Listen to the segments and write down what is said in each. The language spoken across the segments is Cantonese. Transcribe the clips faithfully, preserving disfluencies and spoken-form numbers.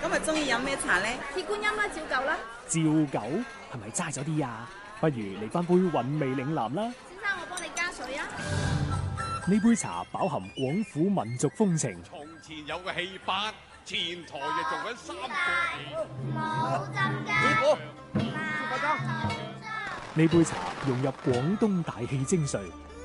今日中意飲咩茶呢？ 鐵觀音啦，照舊啦。 照舊係咪齋咗啲啊？不如嚟翻杯韻味嶺南啦。 先生，我幫你加水啊。 呢杯茶飽含廣府民族風情。 從前有個戲班，前台就做緊三個戲。 冇浸㗎。 師傅， 呢杯茶融入廣東大氣精髓。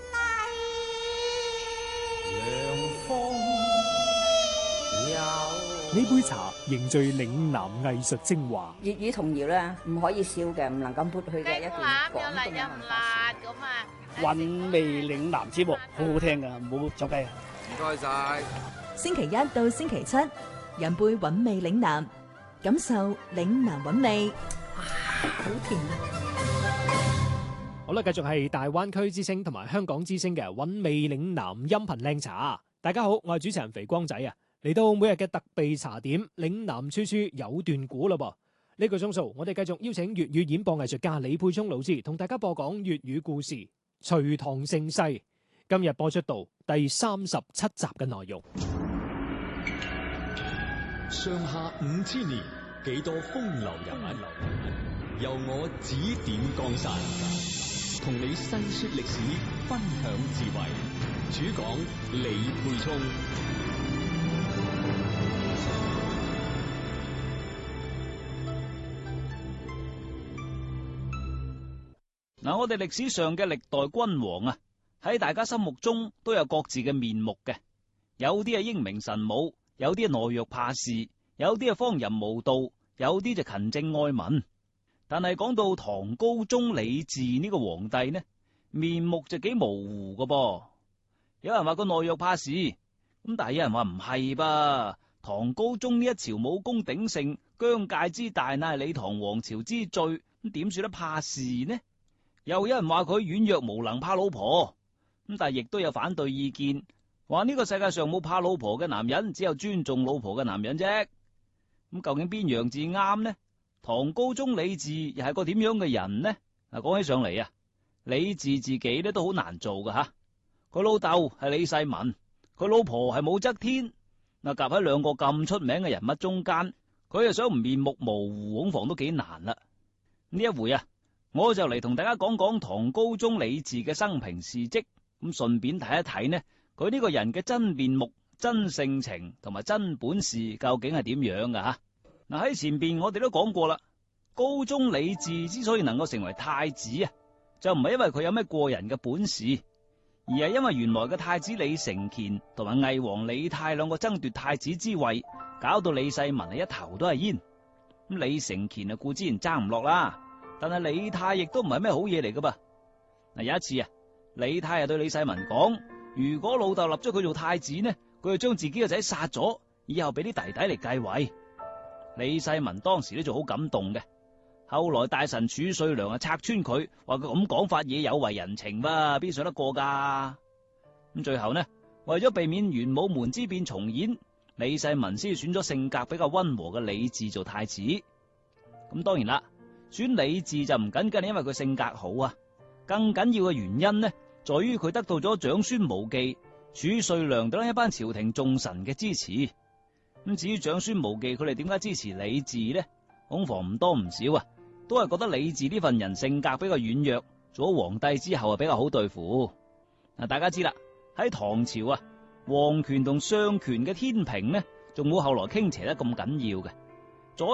呢杯茶凝聚嶺南藝術精華。 粵語童謠咧，唔可以少嘅，唔能夠抹去嘅一段廣東嘅文化。 韻味嶺南節目好好聽噶，唔好走雞啊！ 唔該晒。 星期一到星期七，飲杯韻味嶺南，感受嶺南韻味。哇，好甜啊！ 好啦，繼續係大灣區之聲同埋香港之聲嘅韻味嶺南音頻靚茶。大家好，我係主持人肥光仔啊！嚟到每日嘅特備茶點，嶺南處處有段古啦噃。呢個鐘數，我哋繼續邀請粵語演播藝術家李佩聰老師同大家播講粵語故事《隋唐盛世》。今日播出到第三十七集嘅內容。 上下五千年，幾多風流人物，由我指點江山，同你細說歷史，分享智慧。主講李佩聰。 嗱，我哋歷史上嘅歷代君王啊，喺大家心目中都有各自嘅面目嘅，有啲係英明神武，有啲係懦弱怕事，有啲係荒淫無道，有啲就勤政愛民。但係講到唐高宗李治呢個皇帝呢，面目就幾模糊㗎噃。有人話佢懦弱怕事，咁但係有人話唔係噃。唐高宗呢一朝武功鼎盛，疆界之大乃係李唐王朝之最，咁點算得怕事呢？又有人話佢軟弱無能，怕老婆，咁但係亦都有反對意見，話呢個世界上冇怕老婆嘅男人，只有尊重老婆嘅男人啫。咁究竟邊樣字啱呢？唐高宗李治又係個點樣嘅人呢？嗱，講起上嚟啊，李治自己咧都好難做噶吓。佢老豆係李世民，佢老婆係武則天，嗱，夾喺兩個咁出名嘅人物中間，佢又想唔面目模糊，恐防都幾難啦。呢一回啊，我就嚟同大家講講唐高宗李治嘅生平事跡，咁順便睇一睇呢，佢呢個人嘅真面目、真性情同埋真本事究竟係點樣㗎吓？嗱，喺前邊我哋都講過啦，高宗李治之所以能夠成為太子啊，就唔係因為佢有咩過人嘅本事，而係因為原來嘅太子李承乾同埋魏王李泰兩個爭奪太子之位，搞到李世民係一頭都係煙。咁李承乾啊，固之然爭唔落啦。但係李泰亦都唔係咩好嘢嚟噶噃。嗱，有一次啊，李泰啊對李世民講，如果老豆立咗佢做太子呢，佢就將自己個仔殺咗，以後俾啲弟弟嚟繼位。李世民當時咧就好感動嘅。後來大臣褚遂良啊拆穿佢，話佢咁講法嘢有違人情噃，邊想得過噶？咁最後呢，為咗避免玄武門之變重演，李世民先選咗性格比較溫和嘅李治做太子。咁當然啦。選李治就唔僅僅係因為佢性格好啊，更緊要嘅原因呢，在於佢得到咗長孫無忌、褚遂良等一班朝廷重臣嘅支持。咁至於長孫無忌佢哋點解支持李治呢？恐防唔多唔少啊，都係覺得李治呢份人性格比較軟弱，做咗皇帝之後啊比較好對付。嗱，大家知啦，喺唐朝啊，皇權同相權嘅天平呢，仲冇後來傾斜得咁緊要嘅。